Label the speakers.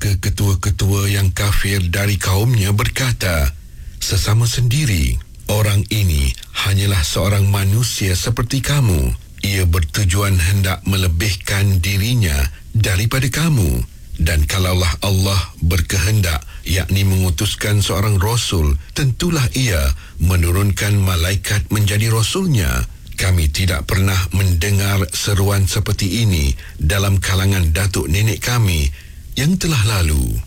Speaker 1: Maka ketua-ketua yang kafir dari kaumnya berkata, "Sesama sendiri, orang ini hanyalah seorang manusia seperti kamu. Ia bertujuan hendak melebihkan dirinya daripada kamu. Dan kalaulah Allah berkehendak, yakni mengutuskan seorang rasul, tentulah ia menurunkan malaikat menjadi rasulnya. Kami tidak pernah mendengar seruan seperti ini dalam kalangan datuk nenek kami yang telah lalu."